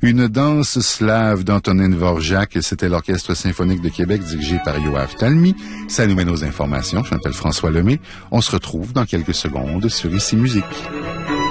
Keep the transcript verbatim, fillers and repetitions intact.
Une danse slave d'Antonin Dvorak. C'était l'Orchestre symphonique de Québec dirigé par Yoav Talmy. Ça nous mène aux informations. Je m'appelle François Lemay. On se retrouve dans quelques secondes sur Ici Musique.